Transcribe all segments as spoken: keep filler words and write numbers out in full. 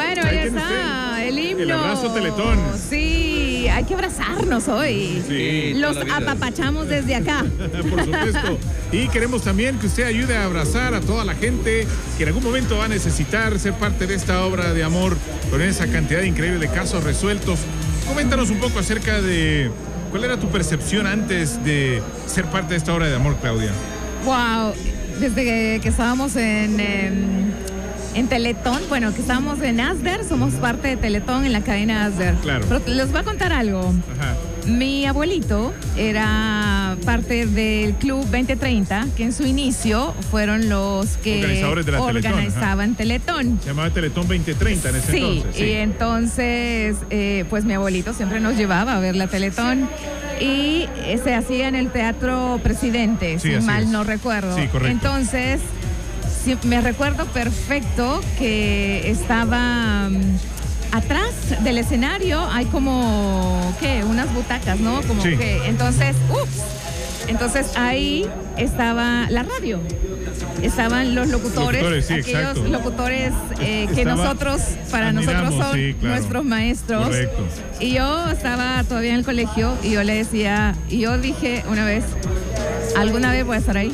Bueno, ahí, ahí está usted. El himno. El abrazo Teletón. Sí, hay que abrazarnos hoy. Sí, los apapachamos desde acá. Por supuesto. Y queremos también que usted ayude a abrazar a toda la gente que en algún momento va a necesitar ser parte de esta obra de amor con esa cantidad increíble de casos resueltos. Coméntanos un poco acerca de cuál era tu percepción antes de ser parte de esta obra de amor, Claudia. Wow, desde que, que estábamos en, en, en Teletón, bueno, que estábamos en Asder, somos parte de Teletón en la cadena Asder. Claro. Pero les voy a contar algo. Ajá. Mi abuelito era parte del Club veinte treinta, que en su inicio fueron los que organizadores de la organizaban Teletón. Teletón. Se llamaba Teletón veinte treinta en ese sí, entonces. Sí, y entonces, eh, pues mi abuelito siempre nos llevaba a ver la Teletón. Y eh, se hacía en el Teatro Presidente, sí, si mal es. no recuerdo. Sí, correcto. Entonces, sí, me recuerdo perfecto que estaba um, atrás del escenario, hay como, ¿qué? Unas butacas, ¿no? Como sí. que, entonces, ups. Entonces ahí estaba la radio. Estaban los locutores, locutores sí, aquellos exacto. locutores eh, que Estaba, nosotros, para nosotros son sí, claro. nuestros maestros. Correcto. Y yo estaba todavía en el colegio y yo le decía, y yo dije una vez, alguna vez voy a estar ahí.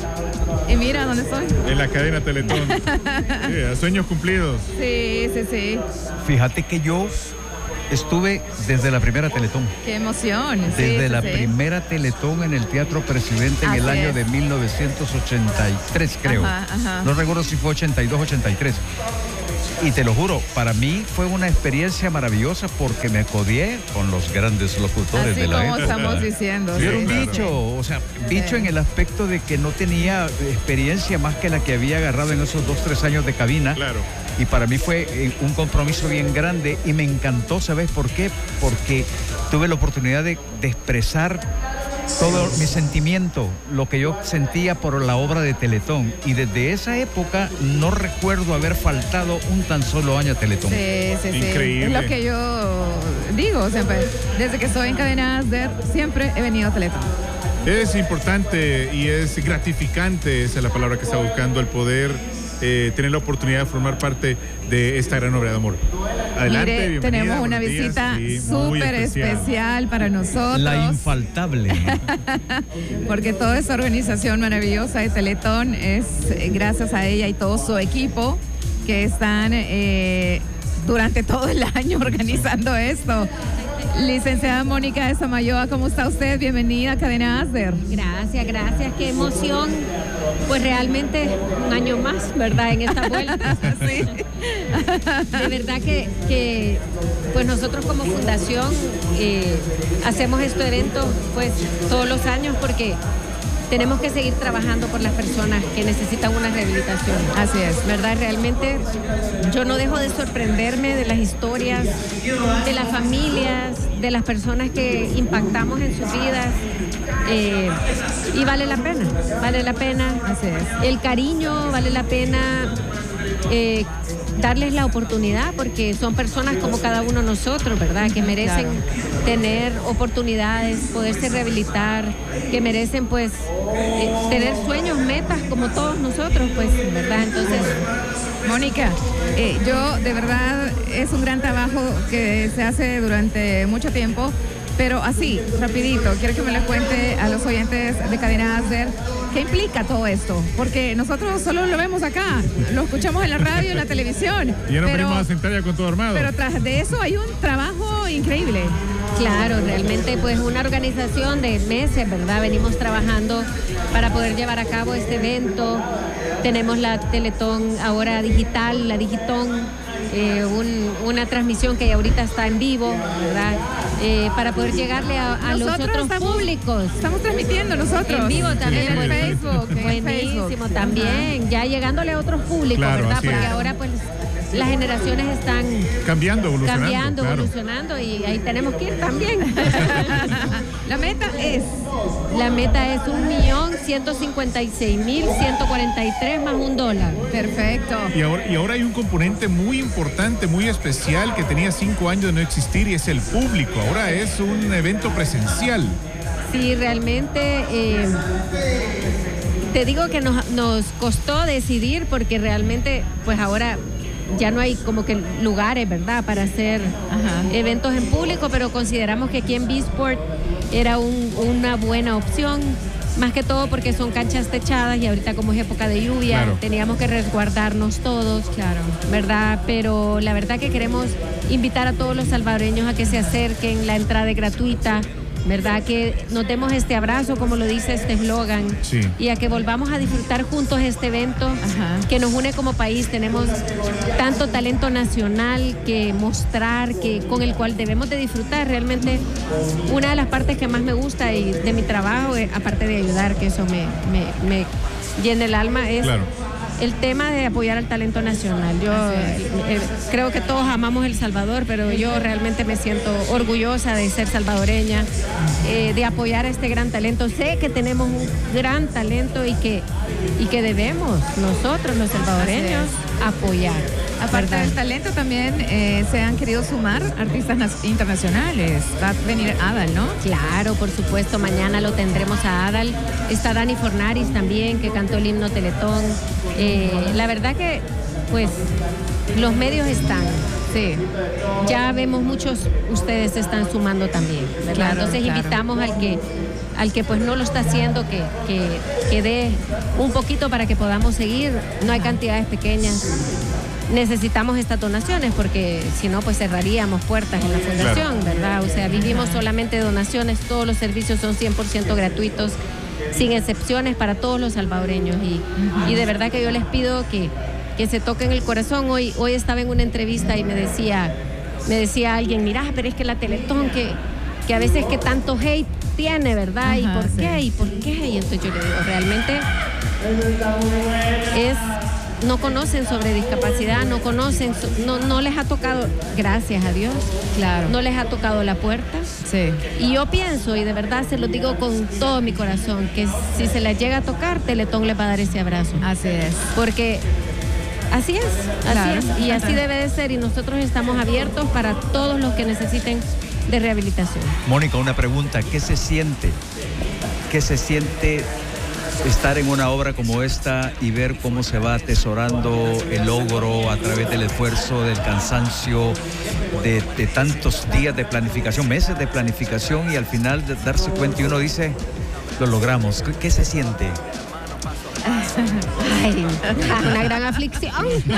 Y mira dónde estoy. En la cadena Teletón. Sí, a sueños cumplidos. Sí, sí, sí. Fíjate que yo estuve desde la primera Teletón. Qué emoción. Desde sí, la sí. primera Teletón en el Teatro Presidente en Así el año es. de mil novecientos ochenta y tres, creo. Ajá, ajá. No recuerdo si fue ochenta y dos, ochenta y tres. Y te lo juro, para mí fue una experiencia maravillosa porque me codié con los grandes locutores Así de la como época. estamos diciendo. Yo sí, era un sí. bicho, o sea, bicho Sí. en el aspecto de que no tenía experiencia más que la que había agarrado en esos dos, tres años de cabina. Claro. Y para mí fue eh, un compromiso bien grande y me encantó, ¿sabes por qué? Porque tuve la oportunidad de, de expresar todo mi sentimiento, lo que yo sentía por la obra de Teletón. Y desde esa época no recuerdo haber faltado un tan solo año a Teletón. Sí, sí, sí. Increíble. Es lo que yo digo siempre. Desde que estoy en Cadena Asder, siempre he venido a Teletón. Es importante y es gratificante, esa es la palabra que está buscando, el poder eh, tener la oportunidad de formar parte de esta gran obra de amor. Adelante, Mire, bienvenida, tenemos una buenos días. visita Sí, muy súper especial. para nosotros. La infaltable. Porque toda esa organización maravillosa de Teletón es eh, gracias a ella y todo su equipo que están eh, durante todo el año organizando esto. Licenciada Mónica de Samayoa, ¿cómo está usted? Bienvenida a Cadena Asder. Gracias, gracias. Qué emoción. Pues realmente un año más, ¿verdad? En esta vuelta. Sí. De verdad que, que pues nosotros como fundación eh, hacemos estos eventos pues todos los años porque tenemos que seguir trabajando por las personas que necesitan una rehabilitación. Así es. ¿Verdad? Realmente yo no dejo de sorprenderme de las historias, de las familias, de las personas que impactamos en sus vidas. Eh, y vale la pena, vale la pena. Así es. El cariño, vale la pena eh, darles la oportunidad porque son personas como cada uno de nosotros, ¿verdad? Que merecen Claro. tener oportunidades, poderse rehabilitar, que merecen pues eh, tener sueños, metas como todos nosotros, pues, ¿verdad? Entonces, Mónica, eh, yo de verdad es un gran trabajo que se hace durante mucho tiempo, pero así, rapidito, quiero que me lo cuente a los oyentes de Cadena Asder, ¿qué implica todo esto? Porque nosotros solo lo vemos acá, lo escuchamos en la radio, en la televisión. Y ya nos pero, venimos a sentar ya con todo armado. pero tras de eso hay un trabajo increíble. claro, realmente pues una organización de meses, ¿verdad? Venimos trabajando para poder llevar a cabo este evento. Tenemos la Teletón ahora digital, la Digitón. Eh, un, una transmisión que ahorita está en vivo, ¿verdad? Eh, para poder llegarle a, a los Nosotros otros estamos- públicos. Estamos transmitiendo nosotros. En vivo también, En el bueno. Facebook. en el Buenísimo, Facebook. también. Ya llegándole a otros públicos, Claro, ¿verdad? así Porque es. ahora pues las generaciones están Cambiando, evolucionando. cambiando, claro. evolucionando y ahí tenemos que ir también. La meta es La meta es un millón ciento cincuenta y seis mil ciento cuarenta y tres más un dólar. perfecto. Y ahora, y ahora hay un componente muy importante, muy especial, que tenía cinco años de no existir y es el público. Ahora es un evento presencial. Sí, realmente eh, te digo que nos, nos costó decidir porque realmente pues ahora ya no hay como que lugares, ¿verdad?, para hacer Ajá. eventos en público, pero consideramos que aquí en B-Sport era un, una buena opción, más que todo porque son canchas techadas y ahorita como es época de lluvia, claro. teníamos que resguardarnos todos, claro, ¿verdad? Pero la verdad que queremos invitar a todos los salvadoreños a que se acerquen, la entrada es gratuita, ¿verdad? Que nos demos este abrazo, como lo dice este eslogan, sí. y a que volvamos a disfrutar juntos este evento Ajá. que nos une como país. Tenemos tanto talento nacional que mostrar, que con el cual debemos de disfrutar. Realmente una de las partes que más me gusta y de mi trabajo, aparte de ayudar, que eso me, me, me llena el alma, es claro. el tema de apoyar al talento nacional. Yo eh, creo que todos amamos El Salvador, pero yo realmente me siento orgullosa de ser salvadoreña, eh, de apoyar a este gran talento. Sé que tenemos un gran talento y que, y que debemos nosotros, los salvadoreños, apoyar. Aparte ¿verdad? Del talento también eh, se han querido sumar artistas internacionales. Va a venir Adal, ¿no? Claro, por supuesto, mañana lo tendremos a Adal. Está Dani Fornaris también, que cantó el himno Teletón. Eh, la verdad que, pues, los medios están. Sí. Ya vemos muchos, ustedes se están sumando también, ¿verdad? Claro, Entonces claro. invitamos al que, al que pues no lo está haciendo, que, que, que dé un poquito para que podamos seguir. No hay cantidades pequeñas. Necesitamos estas donaciones porque si no, pues cerraríamos puertas en la fundación, claro. ¿verdad? O sea, vivimos solamente de donaciones, todos los servicios son cien por ciento gratuitos, sin excepciones para todos los salvadoreños. Y, uh-huh. y de verdad que yo les pido que, que se toquen el corazón. Hoy, hoy estaba en una entrevista y me decía, me decía alguien, mira, pero es que la Teletón, que, que a veces que tanto hate tiene, ¿verdad? Uh-huh, ¿Y por sí. qué? ¿Y por qué? Y entonces yo le digo, realmente es... no conocen sobre discapacidad, no conocen, no, no les ha tocado, gracias a Dios, claro, no les ha tocado la puerta. Sí. Y yo pienso, y de verdad se lo digo con todo mi corazón, que si se les llega a tocar, Teletón les va a dar ese abrazo. Así es. Porque así es, así claro. es, y así debe de ser, y nosotros estamos abiertos para todos los que necesiten de rehabilitación. Mónica, una pregunta, ¿qué se siente? ¿Qué se siente estar en una obra como esta y ver cómo se va atesorando el logro a través del esfuerzo, del cansancio, de, de tantos días de planificación, meses de planificación, y al final de darse cuenta y uno dice, lo logramos? ¿Qué, qué se siente? Ay, una gran aflicción.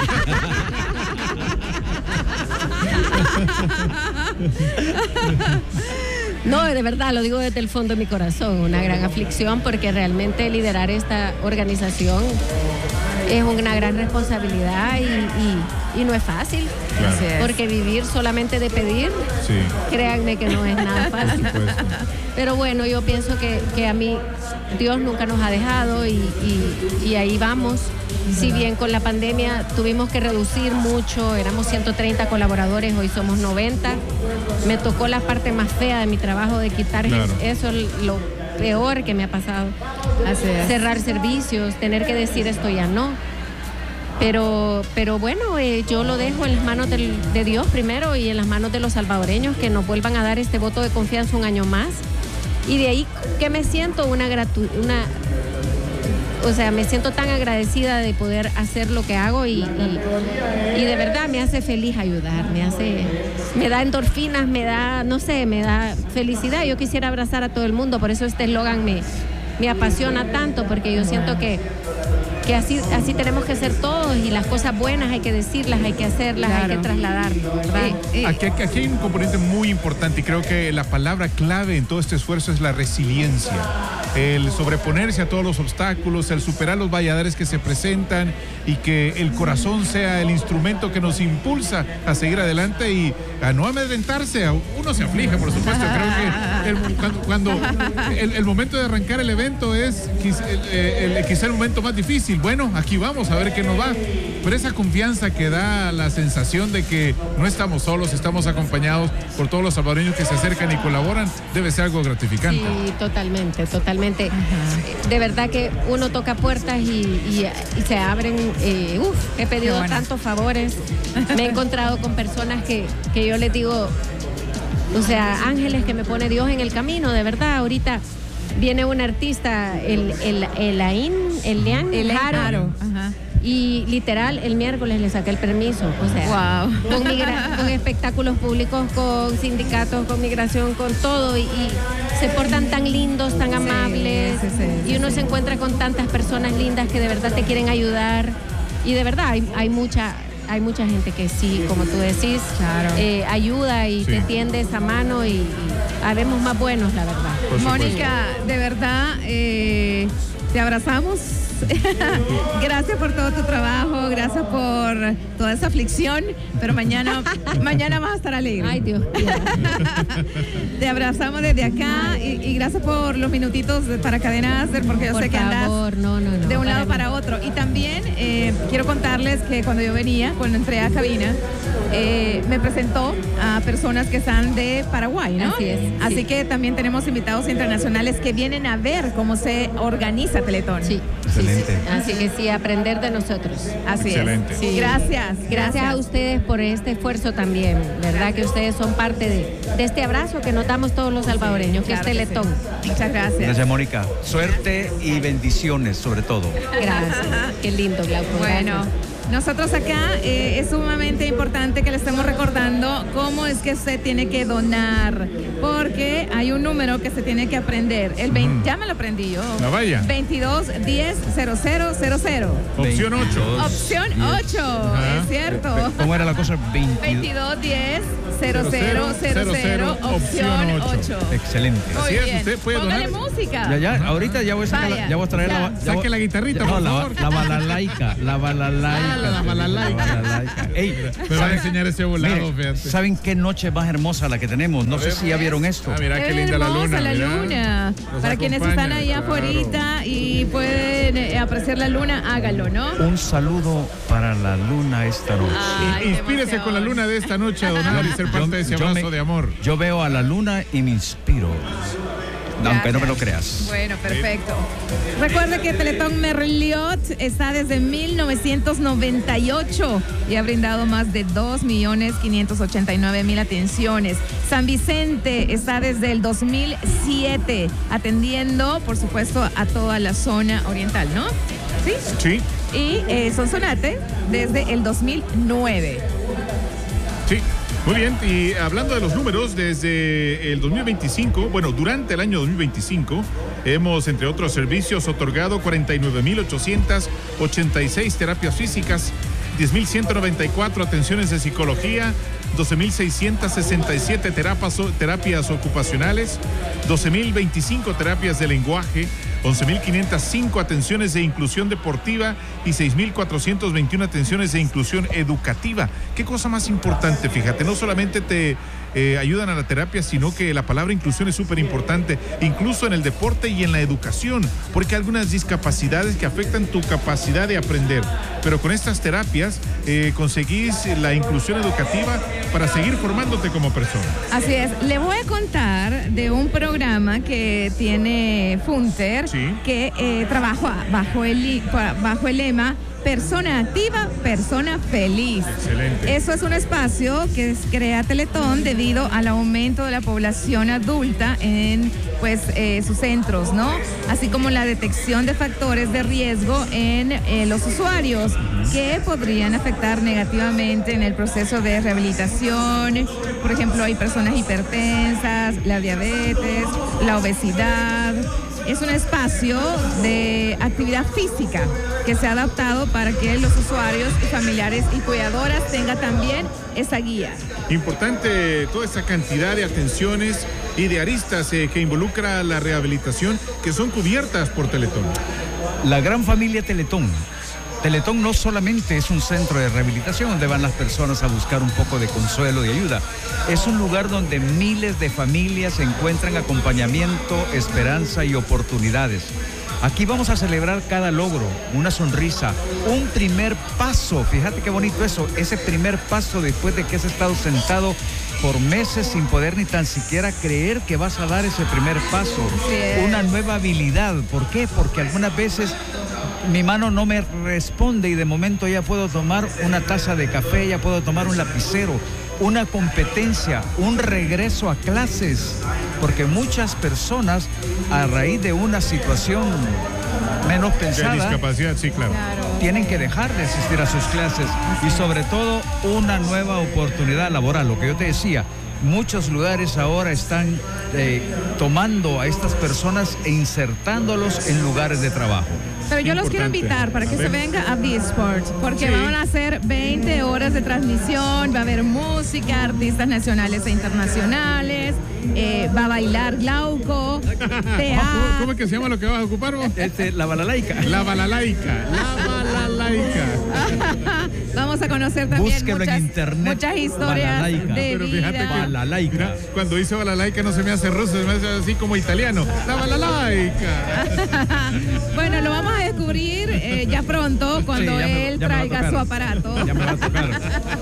No, de verdad, lo digo desde el fondo de mi corazón, una gran aflicción, porque realmente liderar esta organización es una gran responsabilidad y, y, y no es fácil, claro. porque vivir solamente de pedir, sí. créanme que no es nada fácil. Pero bueno, yo pienso que, que a mí Dios nunca nos ha dejado y, y, y ahí vamos. Si bien con la pandemia tuvimos que reducir mucho, éramos ciento treinta colaboradores, hoy somos noventa. Me tocó la parte más fea de mi trabajo, de quitar claro. eso, lo peor que me ha pasado. Así es. Cerrar servicios, tener que decir esto ya no. Pero, pero bueno, eh, yo lo dejo en las manos del, de Dios primero y en las manos de los salvadoreños, que nos vuelvan a dar este voto de confianza un año más. Y de ahí que me siento una gratu una o sea, me siento tan agradecida de poder hacer lo que hago y, y, y de verdad me hace feliz ayudar, me hace, me da endorfinas, me da, no sé, me da felicidad. Yo quisiera abrazar a todo el mundo, por eso este eslogan me, me apasiona tanto, porque yo siento que que así, así tenemos que ser todos, y las cosas buenas hay que decirlas, hay que hacerlas, claro. hay que trasladarlas, ¿verdad? Eh, eh. Aquí, aquí hay un componente muy importante, y creo que la palabra clave en todo este esfuerzo es la resiliencia. El sobreponerse a todos los obstáculos, el superar los valladares que se presentan, y que el corazón sea el instrumento que nos impulsa a seguir adelante y a no amedrentarse. Uno se aflige, por supuesto. Creo que el, cuando, cuando el, el momento de arrancar el evento es quizá el, el, quizá el momento más difícil. Bueno, aquí vamos a ver qué nos va. Pero esa confianza que da la sensación de que no estamos solos, estamos acompañados por todos los salvadoreños que se acercan y colaboran, debe ser algo gratificante. Sí, totalmente, totalmente. Ajá. De verdad que uno toca puertas y, y, y se abren. Eh, uf, he pedido bueno. tantos favores. Me he encontrado con personas que, que yo les digo, o sea, ángeles que me pone Dios en el camino, de verdad. Ahorita viene un artista, el, el, el Elaine, el Leán, el Haro. Ajá. Y literal, el miércoles le saqué el permiso. O sea, Wow. con, migra- con espectáculos públicos, con sindicatos, con migración, con todo. Y, y se portan tan lindos, tan amables. sí, sí, sí, y uno sí. se encuentra con tantas personas lindas que de verdad te quieren ayudar. Y de verdad, hay, hay mucha... Hay mucha gente que sí, como tú decís, Claro. eh, ayuda y Sí. te tiende esa mano y, y haremos más buenos, la verdad. Por supuesto. Mónica, de verdad, eh, te abrazamos. Gracias por todo tu trabajo, gracias por toda esa aflicción, pero mañana, mañana vas a estar alegre. Ay, Dios mío. Te abrazamos desde acá y, y gracias por los minutitos de- para Cadena Aster, porque yo Por sé que andas favor, no, no, no. de un lado para para otro. Y también eh, quiero contarles que cuando yo venía, cuando entré a cabina, eh, me presentó a personas que están de Paraguay, ¿no? Así es, Así sí. que también tenemos invitados internacionales que vienen a ver cómo se organiza Teletón. Sí, Excelente. sí, sí. Así que sí, aprender de nosotros. Así Excelente. es. Sí. Gracias, Gracias a ustedes por este esfuerzo también, ¿verdad? Que ustedes son parte de, de este abrazo que nos damos todos los salvadoreños, que Claro es que Teletón. sí. Muchas gracias. Gracias, Mónica. Suerte y bendiciones, sobre todo. Gracias. Qué lindo, Glauco. Bueno, Gracias. nosotros acá eh, es sumamente importante que le estemos recordando cómo es que usted tiene que donar, porque hay un número que se tiene que aprender. El veinte, ya me lo aprendí yo. La valla. veintidós diez cero cero cero cero. Opción ocho. Opción ocho, Ajá. es cierto. ¿Cómo era la cosa? veintidós. veintidós diez cero cero cero cero, opción ocho. Excelente. Muy Así es, bien. usted puede Póngale donar. música. Ya, ya, ahorita ya voy a sacar, Vaya, la- ya voy a traer ya. la, ya Saque voy- la guitarrita, No, por la, favor. la balalaica, la balalaica. Ah, la balalaica. La balalaica. Ey, Me van a ¿saben- enseñar ese volado, mire, fíjate. ¿saben qué noche más hermosa la que tenemos? No A sé ver. si ya vieron esto. Ah, mira qué Es linda la hermosa luna. la mira. luna. Nos Para quienes están acompaña, ahí claro. afuera y pueden eh, apreciar la luna, hágalo, ¿no? Un saludo para la luna esta noche. Ay, qué Inspírese con la emoción. luna de esta noche a donar y ser parte de ese Yo abrazo me- de amor. Yo veo a la luna y me inspiro. Aunque no me lo Gracias. creas. Bueno, perfecto. Recuerde que Teletón Merliot está desde mil novecientos noventa y ocho y ha brindado más de dos millones quinientos ochenta y nueve mil atenciones. San Vicente está desde el dos mil siete atendiendo, por supuesto, a toda la zona oriental, ¿no? Sí. Sí, Y eh, Sonsonate desde el dos mil nueve. sí. Muy bien, y hablando de los números, desde el dos mil veinticinco, bueno, durante el año dos mil veinticinco, hemos, entre otros servicios, otorgado cuarenta y nueve mil ochocientas ochenta y seis terapias físicas, diez mil ciento noventa y cuatro atenciones de psicología, doce mil seiscientas sesenta y siete terapias, terapias ocupacionales, doce mil veinticinco terapias de lenguaje, once mil quinientas cinco atenciones de inclusión deportiva y seis mil cuatrocientas veintiuna atenciones de inclusión educativa. Qué cosa más importante, fíjate, no solamente te eh, ayudan a la terapia, sino que la palabra inclusión es súper importante, incluso en el deporte y en la educación, porque hay algunas discapacidades que afectan tu capacidad de aprender, pero con estas terapias eh, conseguís la inclusión educativa para seguir formándote como persona. Así es. Le voy a contar de un programa que tiene Funter, Sí. que eh, trabaja bajo el, li- bajo el lema Persona activa, persona feliz. Excelente. Eso es un espacio que es- crea Teletón debido al aumento de la población adulta en pues eh, sus centros, ¿no? Así como la detección de factores de riesgo en eh, los usuarios que podrían afectar negativamente en el proceso de rehabilitación. Por ejemplo, hay personas hipertensas, la diabetes, la obesidad. Es un espacio de actividad física que se ha adaptado para que los usuarios y familiares y cuidadoras tengan también esa guía. Importante toda esa cantidad de atenciones y de aristas eh, que involucra la rehabilitación que son cubiertas por Teletón. La gran familia Teletón. Teletón no solamente es un centro de rehabilitación donde van las personas a buscar un poco de consuelo y ayuda. Es un lugar donde miles de familias encuentran acompañamiento, esperanza y oportunidades. Aquí vamos a celebrar cada logro, una sonrisa, un primer paso. Fíjate qué bonito eso, ese primer paso después de que has estado sentado por meses sin poder ni tan siquiera creer que vas a dar ese primer paso. Así es. Una nueva habilidad. ¿Por qué? Porque algunas veces mi mano no me responde y de momento ya puedo tomar una taza de café, ya puedo tomar un lapicero, una competencia, un regreso a clases, porque muchas personas a raíz de una situación menos De pensada discapacidad, sí, claro. Claro. tienen que dejar de asistir a sus clases y sobre todo una nueva oportunidad laboral. Lo que yo te decía, muchos lugares ahora están eh, tomando a estas personas e insertándolos en lugares de trabajo. Pero yo los quiero invitar para que se venga a B-Sport, porque sí. van a ser veinte horas de transmisión, va a haber música, artistas nacionales e internacionales, eh, va a bailar Glauco, teatro. ¿Cómo, ¿Cómo es que se llama lo que vas a ocupar vos? Este, la balalaica. La balalaica, la balalaica. Vamos a conocer también Búsquelo muchas, en internet, muchas historias balalaica. de Pero vida. fíjate que balalaica. Mira, cuando dice balalaica no se me hace ruso, se me hace así como italiano. La balalaica. Bueno, lo vamos a descubrir eh, ya pronto cuando Sí, ya me- él ya me va a traiga tocar. su aparato. Ya me va a tocar.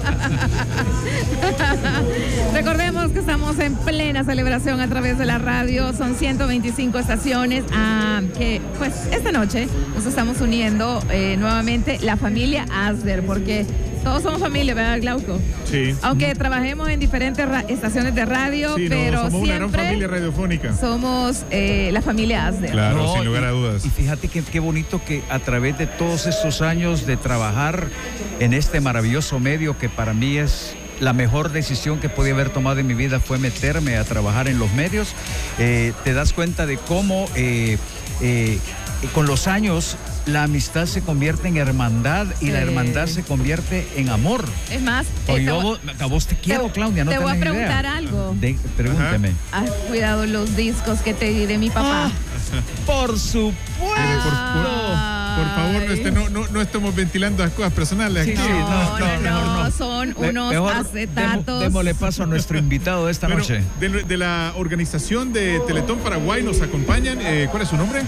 Recordemos que estamos en plena celebración a través de la radio, son ciento veinticinco estaciones, ah, que pues esta noche nos estamos uniendo eh, nuevamente la familia Asder, porque todos somos familia, ¿verdad, Glauco? Sí. Aunque trabajemos en diferentes ra- estaciones de radio, Sí, no, pero somos una gran siempre familia radiofónica. somos eh, la familia Asder. Claro, No, sin lugar y- a dudas. Y fíjate que qué bonito que a través de todos estos años de trabajar en este maravilloso medio, que para mí es la mejor decisión que podía haber tomado en mi vida, fue meterme a trabajar en los medios, eh, te das cuenta de cómo eh, eh, con los años la amistad se convierte en hermandad y Sí. la hermandad se convierte en amor. Es más, O eh, te yo, voy- vos- a vos te quiero, te- Claudia, no te voy a tenés idea. preguntar algo. De- pregúnteme. ¿has cuidado los discos que te di de mi papá? Ah, por supuesto. Mire, por, por- por favor, no, este, no, no, no estemos ventilando las cosas personales Sí, aquí. sí, No, no, no, no, no, no. son Me- unos mejor acetatos. demo- démosle paso a nuestro invitado de esta Bueno, noche. de, de la organización de Teletón Paraguay nos acompañan. Eh, ¿Cuál es su nombre?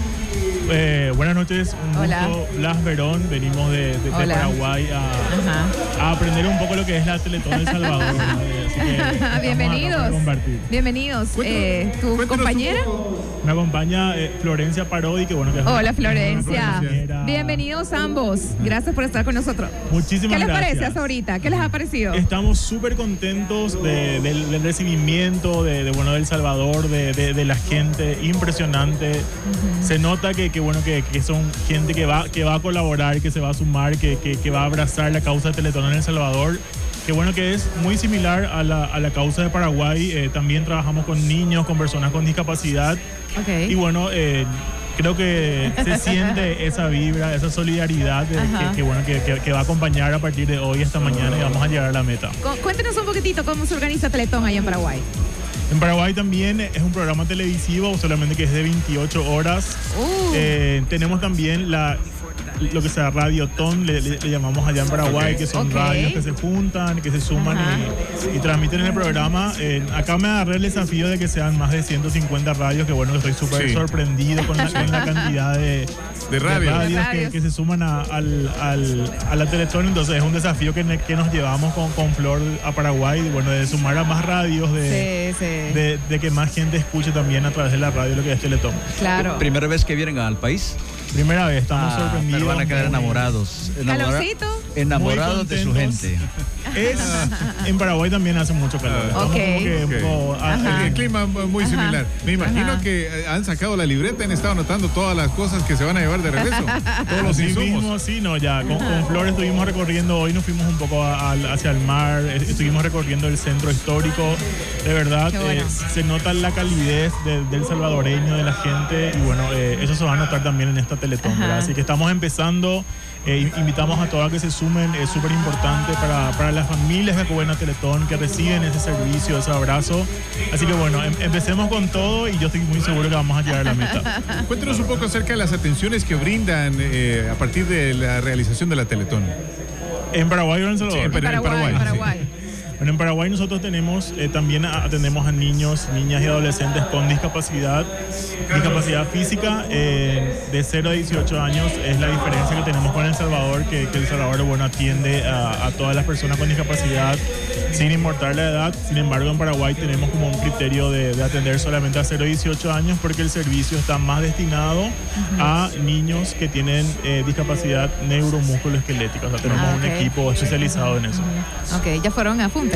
Eh, buenas noches, un Hola. gusto. Blas Verón, venimos de, de- de Hola. Paraguay a, Ajá. a aprender un poco lo que es la Teletón de El Salvador. ¿no? Así que estamos acá Bienvenidos. para compartir. Bienvenidos. Cuéntanos- Eh, ¿Tu cuéntanos compañera? un Me acompaña eh, Florencia Parodi, que bueno que es una- Hola, Florencia. compañera. Bienvenidos ambos. Gracias por estar con nosotros. Muchísimas ¿Qué les gracias. parece hasta ahorita? ¿Qué les ha parecido? Estamos súper contentos de- del, del recibimiento de, de, bueno, del Salvador, de, de- de la gente, impresionante. Se nota que, que, bueno, que, que son gente que va, que va a colaborar, que se va a sumar, que, que, que va a abrazar la causa de Teletón en El Salvador. Que bueno, que es muy similar a la, a la causa de Paraguay. Eh, también trabajamos con niños, con personas con discapacidad. Y Ok. bueno, eh, creo que se siente esa vibra, esa solidaridad de- Ajá. que, que, bueno, que, que- que va a acompañar a partir de hoy hasta mañana y vamos a llegar a la meta. Cu- Cuéntenos un poquitito cómo se organiza Teletón allá en Paraguay. En Paraguay también es un programa televisivo, solamente que es de veintiocho horas. Uh. Eh, tenemos también la, lo que sea Radiotón, le, le- le llamamos allá en Paraguay, Ok. que son Ok. radios que se juntan, que se suman Ajá. y, y transmiten el programa. Eh, acá me agarré el desafío de que sean más de ciento cincuenta radios, que bueno, estoy súper Sí. sorprendido con la, con la cantidad de, De radios. radios De que, radios. que se suman a, al, al- a la Teletón. Entonces es un desafío que, ne- que nos llevamos con, con Flor a Paraguay, bueno, de sumar a más radios, de, Sí, sí. de, de que más gente escuche también a través de la radio lo que es Teletón. Claro. ¿Primera vez que vienen al país? Primera vez, estamos Ah, sorprendidos. pero van a quedar muy- enamorados. enamora- ¿Calorcito? Enamorados Muy de su contentos. gente. Es, en Paraguay también hace mucho calor. Estamos Ok. como que un Ok. poco- ah, Ajá. El clima muy Ajá. similar. Me imagino Ajá. que eh, han sacado la libreta, han estado anotando todas las cosas que se van a llevar de regreso. Todos los Así insumos. mismo, sí, no, ya. Con, con Flor estuvimos recorriendo, hoy nos fuimos un poco a- al- hacia el mar, eh, estuvimos recorriendo el centro histórico. De verdad, Qué bueno. eh, se nota la calidez de- del salvadoreño, de la gente, y bueno, eh, eso se va a notar también en esta Teletón, Ajá. ¿verdad? Así que estamos empezando. Eh, invitamos a todos a que se sumen, es súper importante para, para las familias que acuden a Teletón, que reciben ese servicio, ese abrazo. Así que bueno, em- empecemos con todo y yo estoy muy seguro que vamos a llegar a la meta. Cuéntanos un poco acerca de las atenciones que brindan eh, a partir de la realización de la Teletón. ¿En Paraguay o en El Salvador? Sí, en En Paraguay, Paraguay, Paraguay. Bueno, en Paraguay nosotros tenemos, eh, también a- atendemos a niños, niñas y adolescentes con discapacidad, discapacidad física, eh, de cero a dieciocho años. Es la diferencia que tenemos con El Salvador, que, que El Salvador, bueno, atiende a, a todas las personas con discapacidad sin importar la edad. Sin embargo, en Paraguay tenemos como un criterio de, de atender solamente a cero a dieciocho años, porque el servicio está más destinado a niños que tienen eh, discapacidad neuromusculoesquelética. O sea, tenemos Ah, un ok. equipo especializado en eso. Ok, ya fueron a Funte.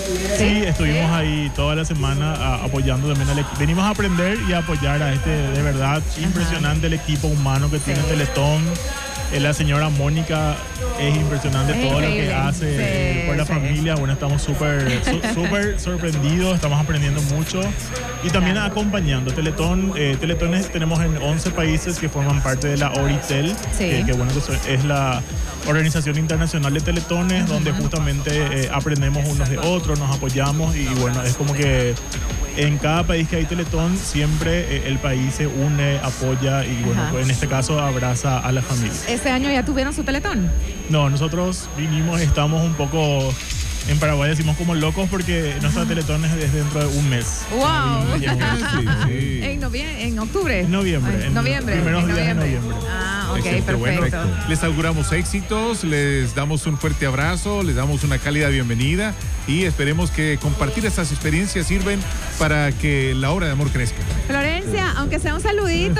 Sí, estuvimos ahí toda la semana a- apoyando también al equipo. Venimos a aprender y a apoyar a este, de verdad, impresionante el equipo humano que tiene Sí. Teletón. Eh, la señora Mónica es impresionante Es todo increíble. lo que hace eh, Sí, por la sí. familia. Bueno, estamos súper su- súper sorprendidos, estamos aprendiendo mucho y también Claro. acompañando. Teletón, eh, Teletones tenemos en once países que forman parte de la Oritel, Sí. que, que bueno, que so- es la Organización Internacional de Teletones, donde justamente eh, aprendemos unos de otros, nos apoyamos y bueno, es como que en cada país que hay Teletón, siempre eh, el país se une, apoya y bueno, Ajá. pues en este caso abraza a la familia. Este año ya tuvieron su teletón. No, nosotros vinimos, estamos un poco, en Paraguay decimos como locos porque nuestra Teletón es desde dentro de un mes. ¡Wow! Sí, sí. En, novie- en octubre. En noviembre, Ay, en noviembre. primeros en días de noviembre. Ah, ok, Excelente, bueno, perfecto. les auguramos éxitos, les damos un fuerte abrazo, les damos una cálida bienvenida y esperemos que compartir estas experiencias sirven para que la obra de amor crezca. Florencia, aunque sea un saludito.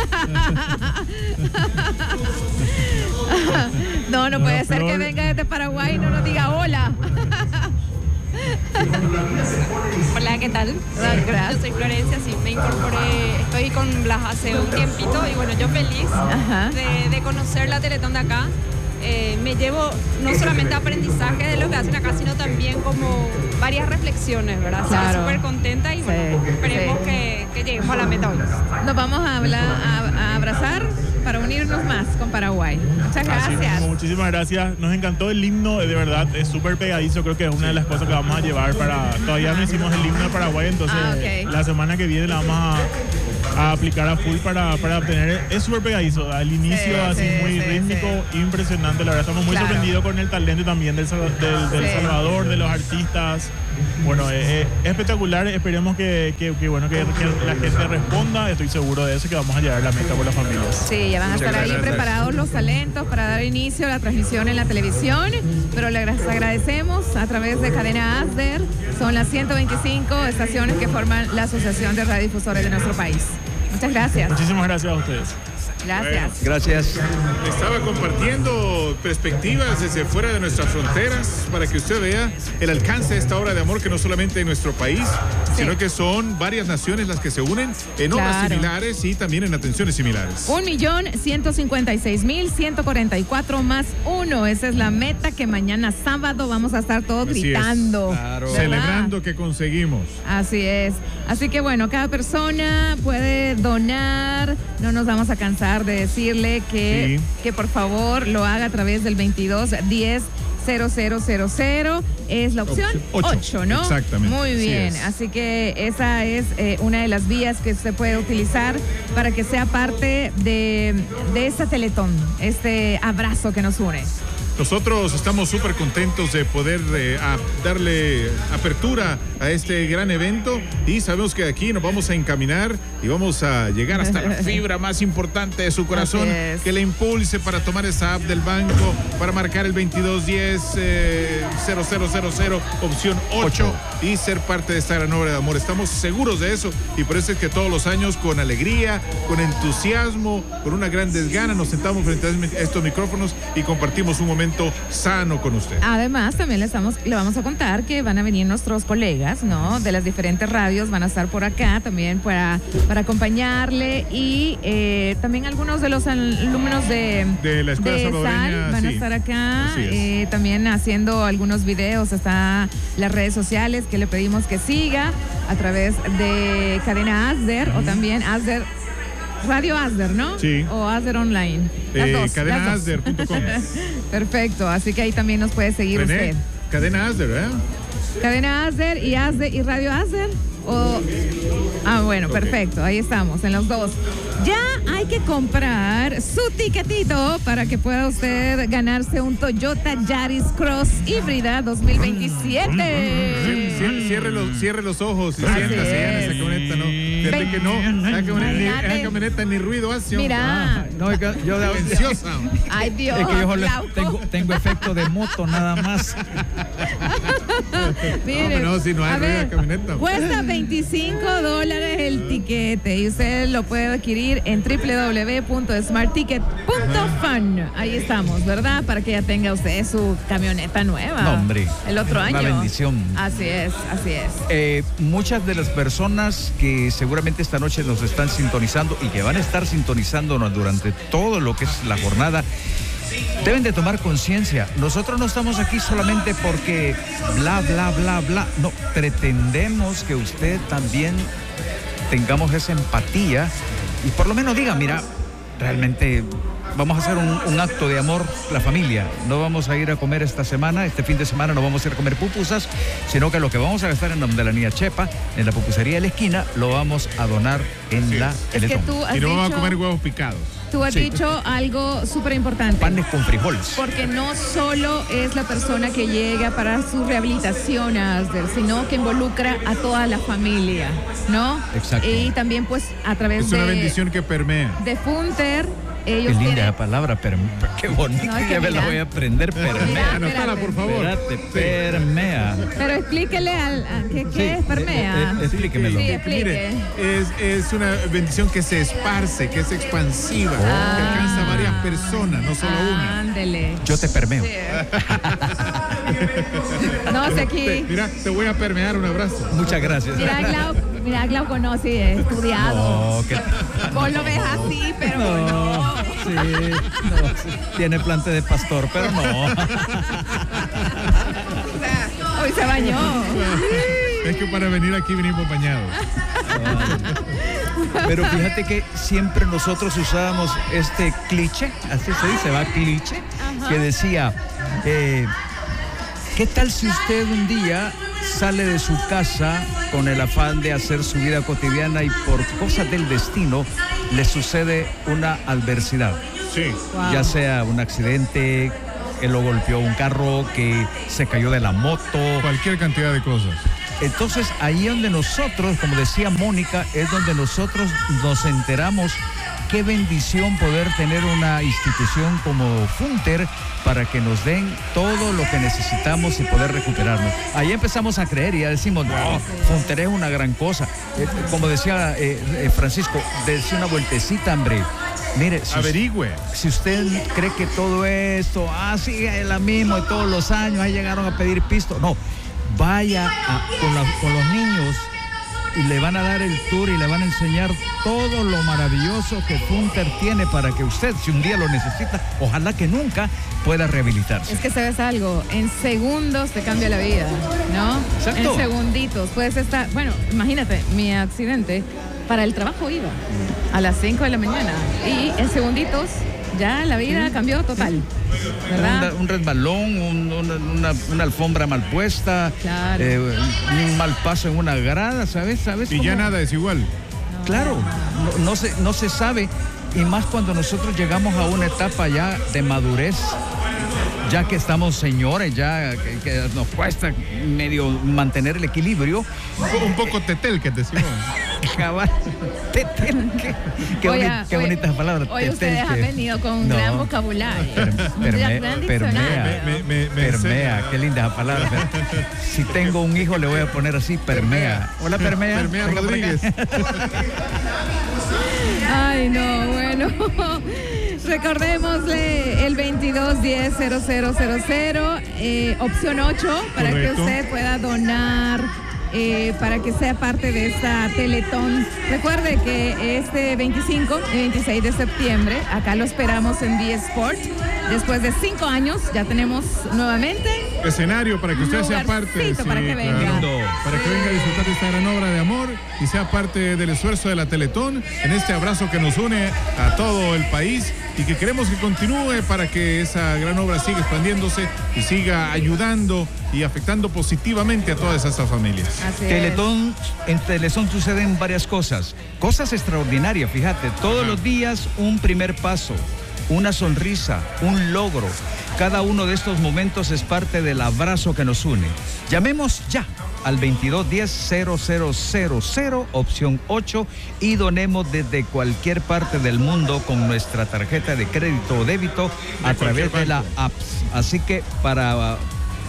No, no puede No, ser que Flor. venga desde Paraguay y no nos diga hola. Hola, ¿qué tal? Ah, gracias. Yo soy Florencia, sí, me incorporé, estoy con Blas hace un tiempito y bueno, yo feliz Ajá. de, de conocer la Teletón de acá. Eh, me llevo no solamente aprendizaje de lo que hacen acá, sino también como varias reflexiones, ¿verdad? Estoy Claro. súper contenta y Sí, bueno, esperemos sí. que, que lleguemos a la meta hoy. Nos vamos a, hablar, a, a abrazar para unirnos más con Paraguay. Muchas Así gracias. mismo, muchísimas gracias. Nos encantó el himno, de verdad, es súper pegadizo. Creo que es una de las cosas que vamos a llevar para. Todavía no hicimos el himno de Paraguay, entonces Ah, ok. la semana que viene la vamos a, a aplicar a full para, para obtener. Es súper pegadizo, al inicio Sí, así sí, muy sí, rítmico, impresionante. La verdad, estamos muy Claro. sorprendidos con el talento también del, Salva- del, del Sí. Salvador, de los artistas. Bueno, eh, eh, espectacular. Esperemos que, que, que, bueno, que, que la gente responda. Estoy seguro de eso, que vamos a llegar a la meta por las familias. Sí, ya van a Muchas estar ahí gracias. preparados los talentos para dar inicio a la transmisión en la televisión, pero les agradecemos a través de Cadena Asder. Son las ciento veinticinco estaciones que forman la Asociación de Radiodifusores de nuestro país. Muchas gracias. Muchísimas gracias a ustedes. Gracias. Gracias. Estaba compartiendo perspectivas desde fuera de nuestras fronteras para que usted vea el alcance de esta obra de amor que no solamente en nuestro país, sino que son varias naciones las que se unen en obras Claro. similares y también en atenciones similares. Un millón ciento cincuenta y seis mil ciento cuarenta y cuatro más uno. Esa es la meta que mañana sábado vamos a estar todos Así es. gritando. Claro. ¿verdad? Celebrando que conseguimos. Así es. Así que bueno, cada persona puede donar. No nos vamos a cansar de decirle que, Sí. que por favor lo haga a través del veintidós diez cero cero cero cero. Es la opción Opción ocho. ocho, ¿no? Exactamente. Muy Así bien. es. Así que esa es eh, una de las vías que usted puede utilizar para que sea parte de, de esta Teletón, este abrazo que nos une. Nosotros estamos súper contentos de poder eh, a- darle apertura a este gran evento y sabemos que aquí nos vamos a encaminar y vamos a llegar hasta la fibra más importante de su corazón, Así es. que le impulse para tomar esa app del banco, para marcar el veintidós diez cero cero cero cero opción ocho y ser parte de esta gran obra de amor. Estamos seguros de eso y por eso es que todos los años con alegría, con entusiasmo, con una gran desgana nos sentamos frente a estos micrófonos y compartimos un momento sano con usted. Además, también le, estamos, le vamos a contar que van a venir nuestros colegas, ¿no? De las diferentes radios, van a estar por acá también para, para acompañarle y eh, también algunos de los alumnos de, De la Escuela de Salvadoreña, SAL van a sí. estar acá, Así es. eh, también haciendo algunos videos, está las redes sociales que le pedimos que siga a través de Cadena Asder o también Asder, Radio Asder, ¿no? Sí. O Asder Online. Las Eh, dos, las dos. cadena asder punto com. Perfecto, así que ahí también nos puede seguir René, usted. Cadena Asder, ¿verdad? Cadena Asder y Asder y Radio Asder. O... Ah, bueno, Ok. perfecto, ahí estamos, en los dos. Ya hay que comprar su tiquetito para que pueda usted ganarse un Toyota Yaris Cross híbrida dos mil veintisiete. Cier- cier- Cierre los, cierre los ojos y Así siéntase ya en es. esa camioneta, ¿no? Fíjate que no, esa camioneta, ni, esa camioneta ni ruido hace. hombre. Mira, No, es que yo de- Silenciosa. ay Dios, es que yo solo Glauco. tengo, tengo efecto de moto nada más. Miren, no, no, si no hay a ruido de ver, camioneta. cuesta veinticinco dólares el tiquete y usted lo puede adquirir en doble u doble u doble u punto smart ticket punto fun. Ahí estamos, ¿verdad? Para que ya tenga usted su camioneta nueva. No, hombre. El otro año. Una bendición. Así es, así es. Eh, muchas de las personas que seguramente esta noche nos están sintonizando y que van a estar sintonizándonos durante todo lo que es la jornada, deben de tomar conciencia. Nosotros no estamos aquí solamente porque bla, bla, bla, bla. No, pretendemos que usted también tengamos esa empatía y por lo menos diga, mira, realmente vamos a hacer un, un acto de amor, la familia. No vamos a ir a comer esta semana, este fin de semana no vamos a ir a comer pupusas, sino que lo que vamos a gastar en donde la niña Chepa, en la pupusería de la esquina, lo vamos a donar en Sí. la Es que Teletón. tú has Y no vamos a dicho, comer huevos picados. tú has Sí. dicho algo súper importante. Panes con frijoles. Porque no solo es la persona que llega para su rehabilitación, Asder, sino que involucra a toda la familia, ¿no? Exacto. Y también pues a través Es de, una bendición que permea. de Funter, Qué ellos linda tienen... esa palabra, per- qué bonita, No, es que ya me la mira. voy a aprender, Mira, permea. Anotala, por favor. Espérate, permea. Pero explíquele al... a- ¿Qué, qué Sí, es permea? eh, eh, explíquemelo. Sí, Que, explique. mire, es, es una bendición que se esparce, que es expansiva, Ah. que alcanza a varias personas, no solo una. Ándele. Yo te permeo. Sí. No sé Te- aquí... mira, te voy a permear un abrazo. Muchas gracias. Mira, Glau, mira, Glau conoce, es estudiado. No, que... Vos lo ves así, pero No, no. sí, no, sí. Tiene plante de pastor, pero no. O sea, hoy se bañó. Es que para venir aquí venimos bañados. Pero fíjate que siempre nosotros usábamos este cliché, así se dice, va cliché, que decía, eh, ¿qué tal si usted un día sale de su casa con el afán de hacer su vida cotidiana y por cosas del destino le sucede una adversidad? Sí. Wow. Ya sea un accidente, que lo golpeó un carro, que se cayó de la moto. Cualquier cantidad de cosas. Entonces, ahí donde nosotros, como decía Mónica, es donde nosotros nos enteramos qué bendición poder tener una institución como Funter para que nos den todo lo que necesitamos y poder recuperarnos. Ahí empezamos a creer y ya decimos, no, Funter es una gran cosa. Eh, como decía eh, eh, Francisco, decía una vueltecita, hombre. Mire, si Averigüe. si usted cree que todo esto, ah, sí, es la misma de todos los años, ahí llegaron a pedir pisto. No, vaya a- con, la- con los niños y le van a dar el tour y le van a enseñar todo lo maravilloso que Funter tiene para que usted, si un día lo necesita, ojalá que nunca, pueda rehabilitarse. Es que sabes algo, en segundos te cambia la vida, ¿no? Exacto. En segunditos. Puedes estar, bueno, imagínate, mi accidente, para el trabajo iba a las cinco de la mañana y en segunditos ya la vida cambió total, ¿verdad? Un, un resbalón, un- una, una- una alfombra mal puesta, Claro. eh, un mal paso en una grada, ¿sabes? ¿Sabes Y ya cómo? nada es igual. Claro, no, no se, no se sabe, y más cuando nosotros llegamos a una etapa ya de madurez, ya que estamos señores, ya que, que nos cuesta medio mantener el equilibrio. Un poco tetel que te decimos. Cabal, tetel, qué, qué, Oye, boni- qué oye, bonitas palabras. Hoy tetel, ustedes han que- venido con un No. gran vocabulario. Per- Un perme- gran permea, diccionario. Me- me- me permea, enseña. qué linda esa palabra. Si tengo un hijo le voy a poner así, permea. Hola, permea. Permea Venga por acá. Rodríguez. Ay, no, bueno. Recordémosle el veintidós diez cero cero cero cero, eh, opción ocho, para Correcto. que usted pueda donar, eh, para que sea parte de esta Teletón. Recuerde que este veinticinco y veintiséis de septiembre, acá lo esperamos en B Sport. Después de cinco años, ya tenemos nuevamente Escenario para que usted sea parte. Lugarcito para que venga. claro. Lindo. Para que venga a disfrutar de esta gran obra de amor y sea parte del esfuerzo de la Teletón en este abrazo que nos une a todo el país y que queremos que continúe para que esa gran obra siga expandiéndose y siga ayudando y afectando positivamente a todas esas familias. Así es. Teletón, en Teletón suceden varias cosas, cosas extraordinarias, fíjate, todos los días un primer paso, una sonrisa, un logro. Cada uno de estos momentos es parte del abrazo que nos une. Llamemos ya al veintidós diez cero cero cero cero, opción ocho, y donemos desde cualquier parte del mundo con nuestra tarjeta de crédito o débito a De través cualquier de la banco. apps. Así que para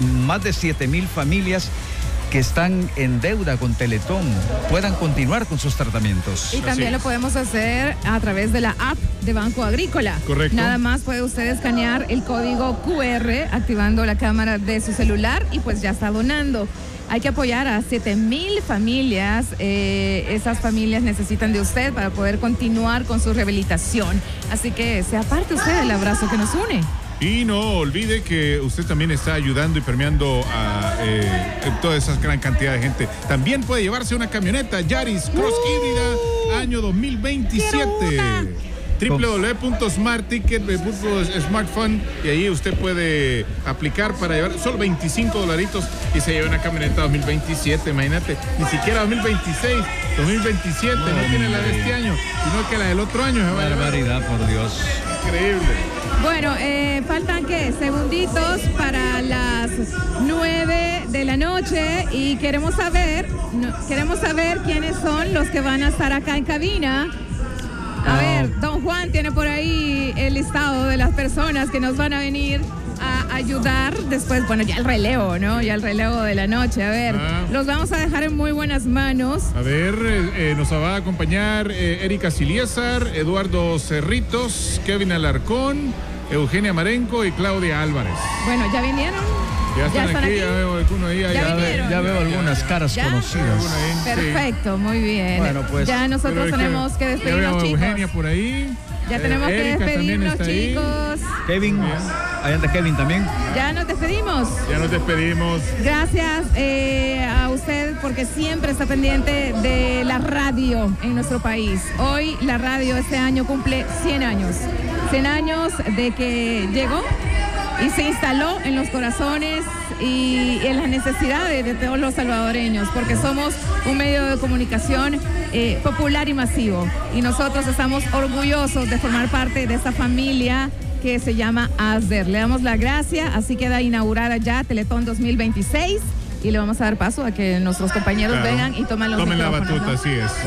más de siete mil familias que están en deuda con Teletón puedan continuar con sus tratamientos. Y también Así lo es. podemos hacer a través de la app de Banco Agrícola. Correcto. Nada más puede usted escanear el código cu erre activando la cámara de su celular y pues ya está donando. Hay que apoyar a siete mil familias. Eh, esas familias necesitan de usted para poder continuar con su rehabilitación. Así que sea parte usted del abrazo que nos une. Y no olvide que usted también está ayudando y permeando a eh, toda esa gran cantidad de gente. También puede llevarse una camioneta Yaris Cross híbrida año dos mil veintisiete. doble u doble u doble u punto smart ticket punto smartphone y ahí usted puede aplicar para llevar solo veinticinco dolaritos y se lleva una camioneta dos mil veintisiete, imagínate, ni siquiera dos mil veintiséis, dos mil veintisiete, no, no tiene la de este año, sino que la del otro año se va a llevar. Barbaridad, por Dios. Increíble. Bueno, eh, faltan ¿qué? Segunditos para las nueve de la noche y queremos saber, no, queremos saber quiénes son los que van a estar acá en cabina. A ver, don Juan tiene por ahí el listado de las personas que nos van a venir a ayudar después, bueno, ya el relevo, ¿no? Ya el relevo de la noche. A ver, Ah. los vamos a dejar en muy buenas manos. A ver, eh, eh, nos va a acompañar eh, Erika Siliesar, Eduardo Cerritos, Kevin Alarcón, Eugenia Marenco y Claudia Álvarez. Bueno, ¿ya vinieron? Ya están, aquí, ya veo alguno ahí. ¿Ya ya, vinieron? Ya veo algunas caras ¿Ya? conocidas. alguno ahí, sí. Perfecto, muy bien. Bueno, pues, ya nosotros Pero es tenemos que ya despedirnos, veo a chicos. Eugenia por ahí. Ya Eh, tenemos que Erika también despedirnos, está ahí. chicos. Kevin, ahí anda Kevin también. Ya nos despedimos. Ya nos despedimos. Gracias eh, a usted porque siempre está pendiente de la radio en nuestro país. Hoy la radio este año cumple cien años. cien años de que llegó y se instaló en los corazones y en las necesidades de todos los salvadoreños, porque somos un medio de comunicación eh, popular y masivo. Y nosotros estamos orgullosos de formar parte de esta familia que se llama ASDER. Le damos la gracia, así queda inaugurada ya Teletón dos mil veintiséis y le vamos a dar paso a que nuestros compañeros Claro. vengan y tomen los Tomen la micrófonos, batuta, ¿no? así es.